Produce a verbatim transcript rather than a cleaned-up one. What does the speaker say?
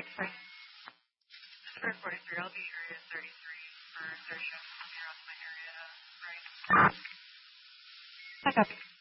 Sorry. For forty-three, I'll be area thirty-three for third shift. You're on my area, right? I copy.